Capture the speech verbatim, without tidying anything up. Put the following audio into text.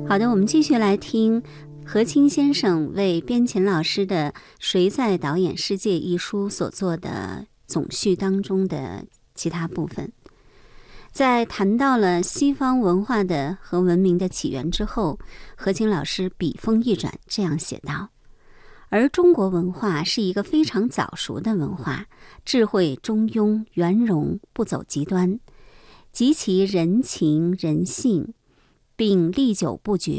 好的，我们继续来听何清先生为边琴老师的《谁在导演世界》一书所做的总序当中的其他部分。在谈到了西方文化的和文明的起源之后，何清老师笔锋一转，这样写道：而中国文化是一个非常早熟的文化，智慧中庸，圆融，不走极端，及其人情人性，并历久不绝，